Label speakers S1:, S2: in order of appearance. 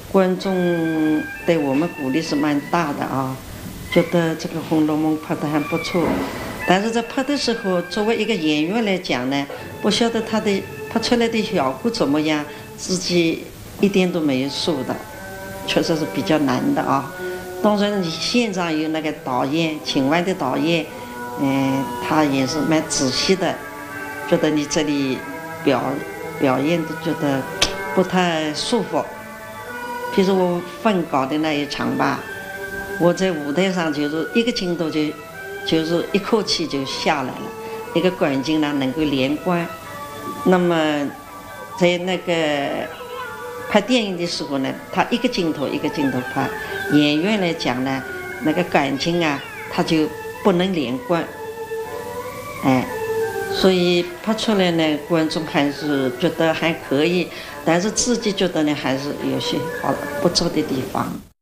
S1: 观众对我们鼓励是蛮大的啊，觉得这个《红楼梦》拍得还不错。但是在拍的时候，作为一个演员来讲呢，不晓得他的拍出来的效果怎么样，自己一点都没有数的，确实是比较难的啊。当然，你现场有那个导演，请外的导演，他也是蛮仔细的，觉得你这里表演的觉得不太舒服。比如我分稿的那一场吧，我在舞台上就是一个镜头就是一口气就下来了，一个管镜呢能够连贯。那么在那个拍电影的时候呢，他一个镜头一个镜头拍，演员来讲呢，那个感情啊，他就不能连贯，所以拍出来呢，观众还是觉得还可以，但是自己觉得呢，还是有些好不足的地方。